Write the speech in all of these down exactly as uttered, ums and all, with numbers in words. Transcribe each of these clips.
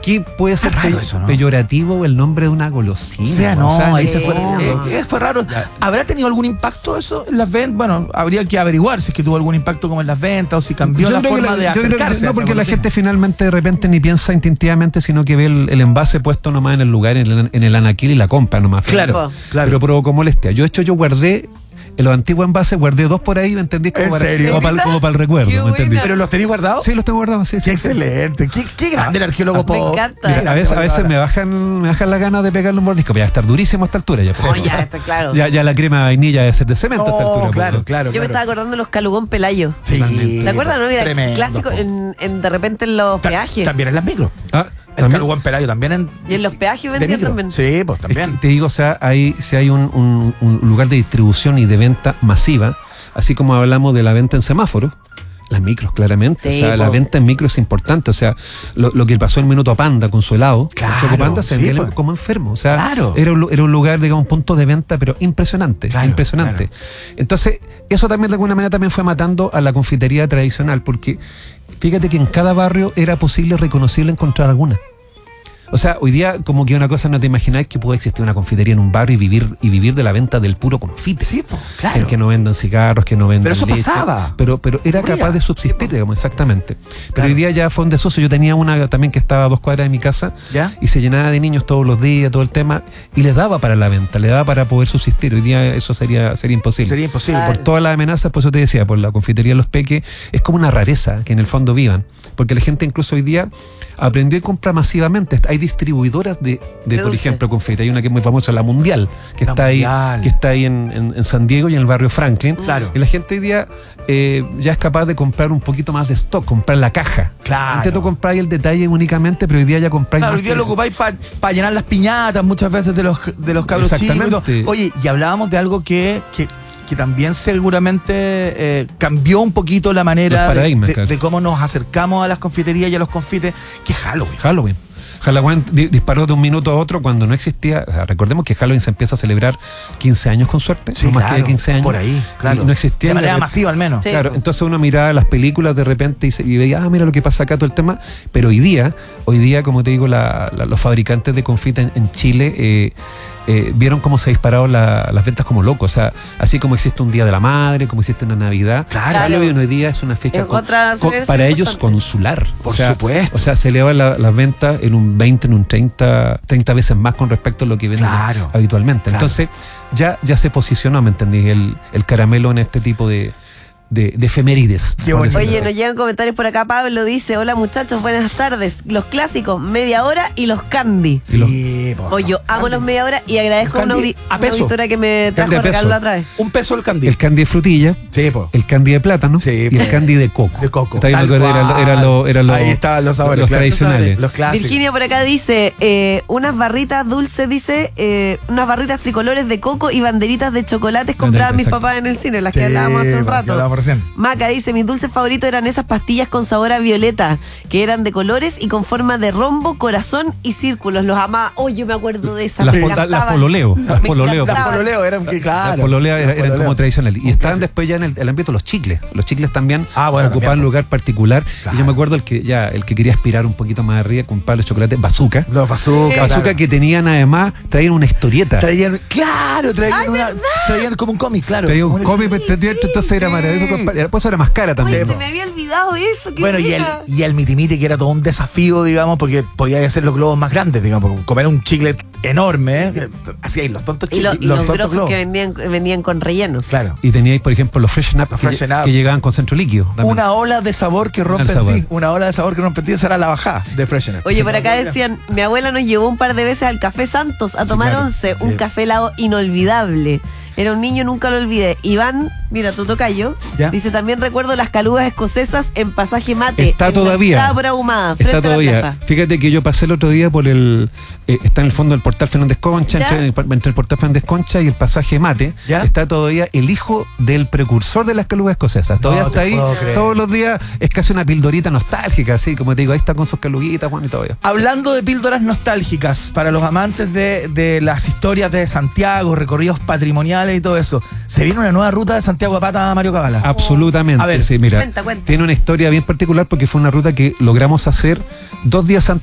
qué puede ser raro pe- eso, ¿no? peyorativo el nombre de una golosina? O sea, no, O sea, ahí no, se fue. no. eh, eh, fue raro. ¿Habrá tenido algún impacto eso en las ventas? Bueno, habría que averiguar si es que tuvo algún impacto como en las ventas o si cambió Yo la creo que forma la- de yo creo que acercarse. no, a esa porque la golosina. gente finalmente de repente ni piensa instintivamente, sino que ve el, el envase puesto nomás en el lugar, en el, en el anaquil y la compra nomás. Claro, claro. Pero provocó molestia. Yo, de hecho, yo guardé en los antiguos envases, guardé dos por ahí, ¿me entendí? Como ¿En para, serio? Como para, como para el recuerdo, Qué ¿me entendí? buena. ¿Pero los tenéis guardados? Sí, los tengo guardados, sí. Qué sí. excelente. Qué, qué grande el arqueólogo Me Pop. encanta. Mira, a veces, a veces me bajan me bajan la gana de pegarle un mordisco, pero ya estar durísimo a esta altura. Ya, Oh, ya, está claro. ya, ya la crema de vainilla debe ser de cemento a esta No, altura. claro, pues, claro. Yo me claro. estaba acordando de los calugón pelayo. Sí. Totalmente. ¿Te acuerdas, no? Era Tremendo, clásico po. en, en de repente en los Ta- peajes. También en las micros. ¿no? Ah, El también- Calugón Pelayo también en. Y en los peajes de vendían micro. también. Sí, pues Es que también. te digo, o sea, hay, si hay un, un- un lugar de distribución y de venta masiva, así como hablamos de la venta en semáforos, las micros, claramente. Sí, o sea, po. la venta en micro es importante. O sea, lo, lo que pasó en Minuto Panda con su helado, Claro, el Choco Panda se sí, vendía po. como enfermo. O sea, Claro. era, un, lu- era un lugar, digamos, un punto de venta, pero impresionante. Claro, impresionante. Entonces, eso también de alguna manera también fue matando a la confitería tradicional, porque fíjate que en cada barrio era posible, reconocible, encontrar alguna. O sea, hoy día como que una cosa no te imagináis que puede existir una confitería en un barrio y vivir y vivir de la venta del puro confite. Sí, pues, Que, claro. que no vendan cigarros, que no vendan Pero eso leche. pasaba. Pero, pero era Ocurría. capaz de subsistir, digamos, exactamente. Pero Claro. hoy día ya fue un desuso. Yo tenía una también que estaba a dos cuadras de mi casa ¿Ya? y se llenaba de niños todos los días, todo el tema, y les daba para la venta, les daba para poder subsistir. Hoy día eso sería, sería imposible. Sería imposible. Claro. Por todas las amenazas, por eso te decía, por la confitería de Los Peques, es como una rareza que en el fondo vivan. Porque la gente incluso hoy día aprendió y compra masivamente. Hay distribuidoras de, de, De por dulce. ejemplo, confite. Hay una que es muy famosa, la Mundial, que La está Mundial. ahí, que está ahí en, en- en San Diego y en el barrio Franklin. Claro. Y la gente hoy día eh, ya es capaz de comprar un poquito más de stock, comprar la caja. Claro. Antes tú compráis el detalle únicamente, pero hoy día ya compráis Claro, más hoy día que- lo ocupáis para llenar las piñatas muchas veces de los, de los cabros chicos. y todo. Exactamente. Oye, y hablábamos de algo que, que, que también seguramente eh, cambió un poquito la manera Los de, paradigmas, de- claro. de cómo nos acercamos a las confiterías y a los confites, que es Halloween. Halloween. Halloween di- disparó de un minuto a otro cuando no existía. O sea, recordemos que Halloween se empieza a celebrar quince años con suerte, no más que de quince años. por ahí, claro. Y no existía de manera la- masiva al menos. Sí. Claro, entonces uno miraba las películas de repente y, se- y veía, ah, mira lo que pasa acá, todo el tema. Pero hoy día, hoy día, como te digo, la- la- los fabricantes de confite en, en Chile eh, eh, vieron cómo se dispararon la- las ventas como locos. O sea, así como existe un Día de la Madre, como existe una Navidad, Claro. Halloween hoy día es una fecha Es con- otra con- celebración para ellos importante. consular. Por O sea, supuesto. O sea, se elevan la- las ventas en un veinte, en un treinta, treinta veces más con respecto a lo que venden Claro. habitualmente. Claro. Entonces, ya, ya se posicionó, ¿me entendí? El, el caramelo en este tipo de, de, de efemérides. Qué por bonito. decirlo Oye, así. nos llegan comentarios por acá. Pablo dice: hola muchachos, buenas tardes. Los clásicos, media hora y los candy. Sí, po. Oye, yo amo los media hora y agradezco a una, Candy audi- a una peso. auditora que me trajo Candy a regalo peso. la otra vez. Un peso el candy. El candy de frutilla, Sí, po. el candy de plátano Sí, y el pues. candy de coco. De coco. Está bien, Tal lo que era, cual. era lo- era lo- Ahí estaban los sabores, los claro. tradicionales. Los clásicos. Virginia por acá dice: eh, unas barritas dulces, dice, eh, unas barritas tricolores de coco y banderitas de chocolates compraban mis exacto. papás en el cine, las que Sí, hablábamos hace un po, que rato. hablábamos recién. Maca dice: mis dulces favoritos eran esas pastillas con sabor a violeta, que eran de colores y con forma de rombo, corazón y círculos. Los amaba. Oh, yo me acuerdo de esas. Las, me pol- las encantaban. pololeo. Las Me pololeo. encantaban. Las pololeo eran que, claro. Las pololeas Las era- eran pololeo. como tradicionales. Y Un estaban clásico. después ya en el, el ámbito de los chicles. Los chicles también Ah, bueno, ocupaban también, lugar particular. Claro. Y yo me acuerdo el que ya el que quería aspirar un poquito más arriba con palos de chocolate, bazooka. Los bazooka. Bazooka claro. que tenían además, traían una historieta. Traían, claro, traían, una, traían como un cómic, claro. Traían un Una- cómic, entonces era sí. maravilloso. compadre. Después era más cara Ay, también. se me había olvidado eso. qué Bueno, y el, buena. y el mitimiti, que era todo un desafío, digamos, porque podía hacer los globos más grandes, digamos, porque comer un chicle enorme, ¿eh? Así hay los tontos Y, chicles. lo- y los, tontos grosos globos. que vendían, venían con relleno. Claro. Y teníais, por ejemplo, los Freshen Up, Los que, Freshen Up. que llegaban con centro líquido. también. Una ola de sabor que rompe en sabor. ti. Una ola de sabor que rompe en ti. Esa era la bajada de Freshener. Oye, por acá decían: mi abuela nos llevó un par de veces al Café Santos a tomar claro. once, Sí. un café helado inolvidable. Era un niño, nunca lo olvidé. Iván, mira, tu tocayo, ¿Ya? dice: también recuerdo las calugas escosesas en Pasaje Mate. Está en todavía. La entrada por Ahumada, frente Está a la todavía. plaza. Fíjate que yo pasé el otro día por el. eh, está en el fondo del portal Fernández Concha, ¿Ya? entre, entre el portal Fernández Concha y el pasaje Mate. ¿Ya? Está todavía el hijo del precursor de las calugas escocesas. Todavía No está te ahí. puedo creer. Todos los días es casi una pildorita nostálgica, así como te digo, ahí está con sus caluguitas, bueno, y todavía. Hablando de píldoras nostálgicas, para los amantes de, de las historias de Santiago, recorridos patrimoniales y todo eso, se viene una nueva ruta de Santiago a Pata a Mario Cabala. Absolutamente. A ver, sí, mira, cuenta, cuenta. tiene una historia bien particular porque fue una ruta que logramos hacer dos días antes de que nos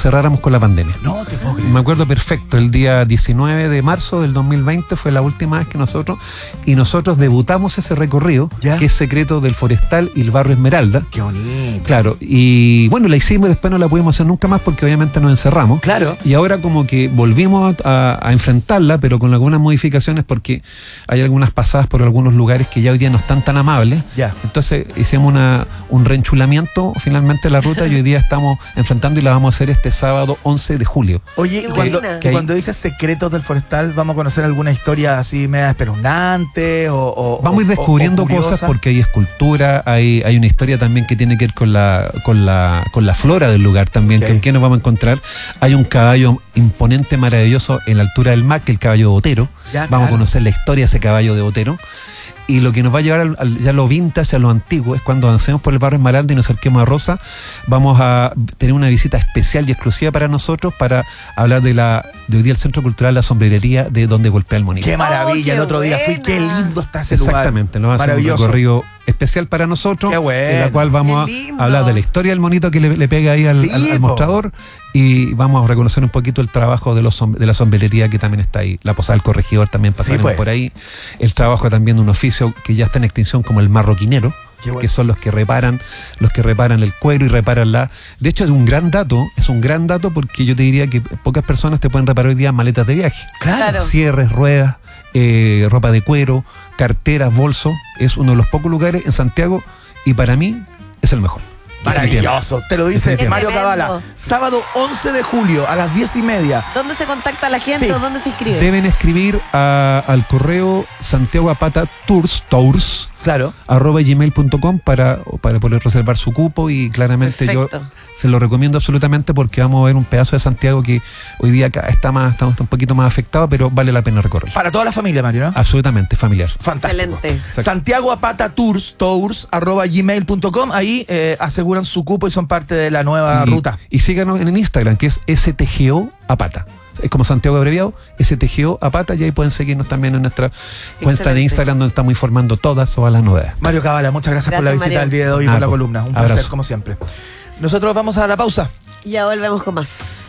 cerráramos con la pandemia. No te puedo creer. Me acuerdo perfecto, el día diecinueve de marzo del dos mil veinte fue la última vez que nosotros, y nosotros debutamos ese recorrido, ¿Ya? que es secreto del Forestal y el barrio Esmeralda. Qué bonito. Claro, y bueno, la hicimos y después no la pudimos hacer nunca más porque obviamente nos encerramos. Claro. Y ahora como que volvimos a, a, a enfrentarla, pero con algunas modificaciones porque hay algunas pasadas por algunos lugares que ya hoy día no están tan amables. Ya. Entonces hicimos una, un reenchulamiento finalmente de la ruta y hoy día estamos enfrentando y la vamos a hacer este sábado once de julio. Oye, Qué y cuando, buena. que cuando dices secretos del Forestal, ¿vamos a conocer alguna historia así media espeluznante o, o Vamos a ir o- descubriendo o curiosa? cosas porque hay escultura, hay, hay una historia también que tiene que ver con la, con la, con la flora del lugar también, Ok. que en qué nos vamos a encontrar. Hay un caballo imponente, maravilloso en la altura del M A C, el caballo de Botero. Ya, Vamos claro. a conocer la historia de ese caballo de Botero. Y lo que nos va a llevar al, al- ya a lo vintage, a lo antiguo, es cuando avancemos por el barrio Esmeralda y nos acerquemos a Rosa, vamos a tener una visita especial y exclusiva para nosotros para hablar de la de hoy día el Centro Cultural La Sombrerería de donde golpea el monito. Qué maravilla, Oh, qué el otro día fui, qué buena. lindo está ese lugar. Exactamente, nos va a hacer un Maravilloso. recorrido especial para nosotros, Qué bueno. en la cual vamos Qué a lindo. hablar de la historia del monito que le, le pega ahí al, Sí, al- al po. mostrador, y vamos a reconocer un poquito el trabajo de, los, som- de la sombrerería que también está ahí, la Posada del Corregidor también pasaremos pues. por ahí, el trabajo también de un oficio que ya está en extinción como el marroquinero, Qué bueno. que son los que reparan, los que reparan el cuero y reparan la... De hecho es un gran dato, es un gran dato porque yo te diría que pocas personas te pueden reparar hoy día maletas de viaje. Claro. Cierres, ruedas, eh, ropa de cuero, carteras, bolsos. Es uno de los pocos lugares en Santiago y para mí es el mejor. Maravilloso, te lo dice Definitivamente. Mario Tremendo. Cabala. Sábado once de julio a las diez y media. ¿Dónde se contacta la gente Sí. o dónde se inscribe? Deben escribir a- al correo Santiago Apata Tours, Tours Claro. arroba gmail punto com para, para poder reservar su cupo, y claramente Perfecto. yo se lo recomiendo absolutamente porque vamos a ver un pedazo de Santiago que hoy día acá está más, está un poquito más afectado, pero vale la pena recorrer. Para toda la familia, Mario, ¿no? Absolutamente familiar. Fantástico. Excelente. Exacto. Santiago Apata Tours, tours, arroba gmail punto com. Ahí eh, aseguran su cupo y son parte de la nueva y, ruta. y síganos en el Instagram, que es S T G O Apata. Es como Santiago abreviado, S T G O Apata, y ahí pueden seguirnos también en nuestra cuenta Excelente. de Instagram, donde estamos informando todas todas las novedades. Mario Cabala, muchas gracias, por la Gracias, visita Mario. el día de hoy y Ah, por la pues, columna. Un abrazo. placer, como siempre. Nosotros vamos a la pausa. Ya volvemos con más.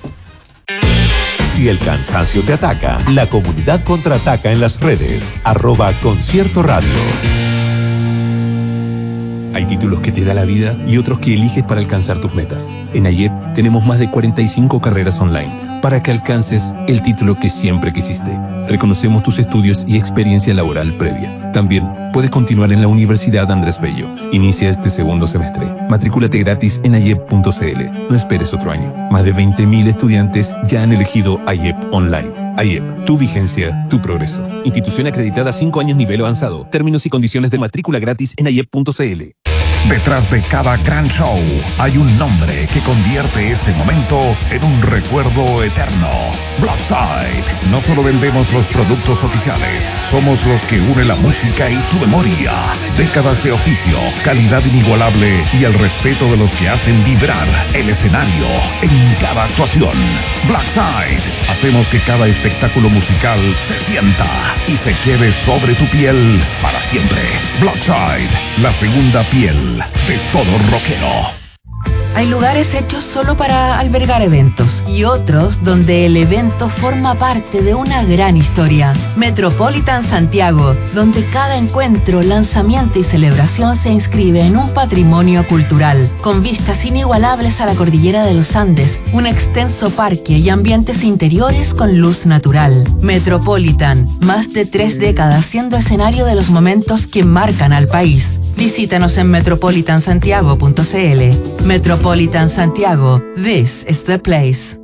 Si el cansancio te ataca, la comunidad contraataca en las redes. Arroba Concierto Radio. Hay títulos que te da la vida y otros que eliges para alcanzar tus metas. En AYEP tenemos más de cuarenta y cinco carreras online para que alcances el título que siempre quisiste. Reconocemos tus estudios y experiencia laboral previa. También puedes continuar en la Universidad Andrés Bello. Inicia este segundo semestre. Matricúlate gratis en ayep punto cl. No esperes otro año. Más de veinte mil estudiantes ya han elegido AYEP Online. AYEP, tu vigencia, tu progreso. Institución acreditada cinco años nivel avanzado. Términos y condiciones de matrícula gratis en ayep punto cl. Detrás de cada gran show hay un nombre que convierte ese momento en un recuerdo eterno. Blackside. No solo vendemos los productos oficiales, somos los que une la música y tu memoria. Décadas de oficio, calidad inigualable y el respeto de los que hacen vibrar el escenario en cada actuación. Blackside. Hacemos que cada espectáculo musical se sienta y se quede sobre tu piel para siempre. Blackside, la segunda piel de todo rockero. Hay lugares hechos solo para albergar eventos y otros donde el evento forma parte de una gran historia. Metropolitan Santiago, donde cada encuentro, lanzamiento y celebración se inscribe en un patrimonio cultural, con vistas inigualables a la cordillera de los Andes, un extenso parque y ambientes interiores con luz natural. Metropolitan, más de tres décadas siendo escenario de los momentos que marcan al país. Visítanos en metropolitan santiago punto cl. Metropolitan Santiago, this is the place.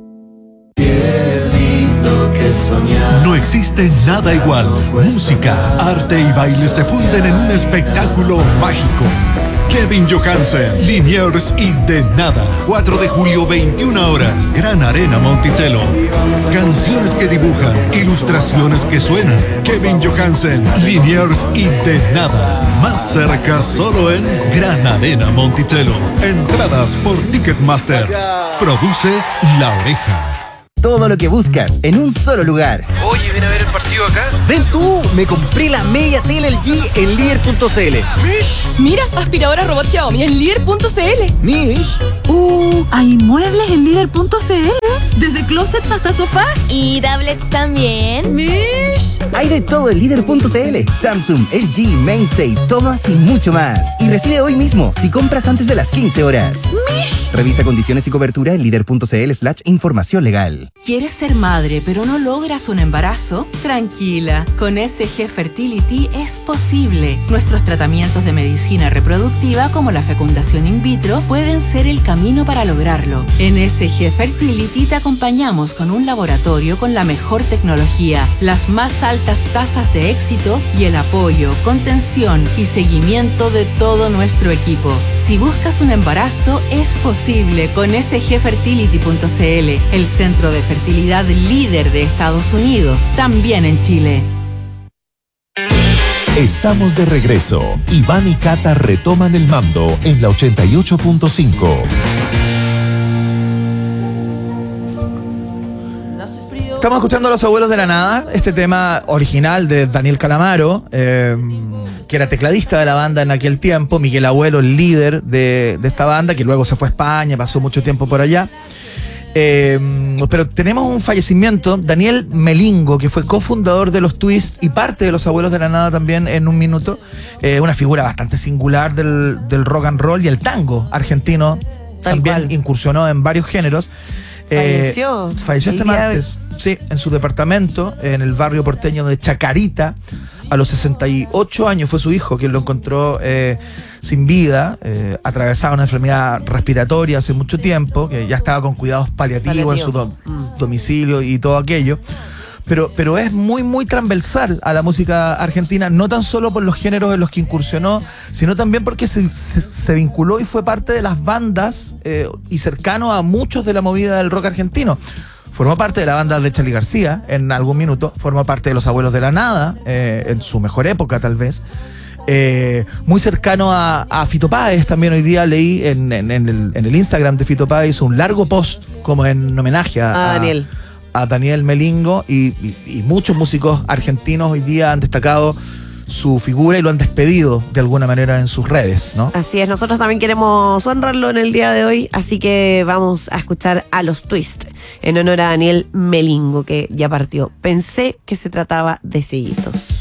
No existe nada igual. Música, arte y baile se funden en un espectáculo mágico. Kevin Johansen, Liniers y De Nada. cuatro de julio, veintiuna horas. Gran Arena Monticello. Canciones que dibujan, ilustraciones que suenan. Kevin Johansen, Liniers y De Nada. Más cerca solo en Gran Arena Monticello. Entradas por Ticketmaster. Produce La Oreja. Todo lo que buscas en un solo lugar. Oye, ven a ver el partido acá. Ven tú, me compré la media tele L G en líder punto cl. Mish. Mira, aspiradora robot Xiaomi en líder punto cl. Mish. Uh, hay muebles en líder punto cl. desde closets hasta sofás. Y tablets también. Mish. Hay de todo en líder punto c l. Samsung, L G, Mainstays, Thomas y mucho más. Y recibe hoy mismo si compras antes de las quince horas. Mish. Revisa condiciones y cobertura en líder punto c l slash información legal. ¿Quieres ser madre pero no logras un embarazo? Tranquila, con S G Fertility es posible. Nuestros tratamientos de medicina reproductiva como la fecundación in vitro pueden ser el camino para lograrlo. En S G Fertility te acompañamos con un laboratorio con la mejor tecnología, las más altas tasas de éxito y el apoyo, contención y seguimiento de todo nuestro equipo. Si buscas un embarazo, es posible con S G Fertility punto c l, el centro de fertilidad líder de Estados Unidos, también en Chile. Estamos de regreso. Iván y Cata retoman el mando en la ochenta y ocho punto cinco. Estamos escuchando a Los Abuelos de la Nada, este tema original de Daniel Calamaro, eh, que era tecladista de la banda en aquel tiempo, Miguel Abuelo, el líder de, de esta banda, que luego se fue a España, pasó mucho tiempo por allá. Eh, pero tenemos un fallecimiento, Daniel Melingo, que fue cofundador de los Twist y parte de Los Abuelos de la Nada también en un minuto, eh, una figura bastante singular del, del rock and roll y el tango argentino. Tal también cual. incursionó en varios géneros. Falleció. Eh, falleció el este día de martes, sí, en su departamento, en el barrio porteño de Chacarita. A los sesenta y ocho años fue su hijo quien lo encontró eh, sin vida, eh, atravesaba una enfermedad respiratoria hace mucho tiempo, que ya estaba con cuidados paliativos Paliativo. en su do- domicilio y todo aquello. Pero, pero es muy, muy transversal a la música argentina, no tan solo por los géneros en los que incursionó, sino también porque se, se, se vinculó y fue parte de las bandas eh, y cercano a muchos de la movida del rock argentino. Formó parte de la banda de Charly García en algún minuto, formó parte de Los Abuelos de la Nada, eh, en su mejor época tal vez. Eh, muy cercano a, a Fito Páez también. Hoy día leí en, en, en, el, en el Instagram de Fito Páez un largo post como en homenaje a, Ah, Daniel. a, a Daniel Melingo y, y, y muchos músicos argentinos hoy día han destacado su figura y lo han despedido de alguna manera en sus redes, ¿no? Así es, nosotros también queremos honrarlo en el día de hoy, así que vamos a escuchar a los Twist en honor a Daniel Melingo, que ya partió. Pensé que se trataba de sellitos.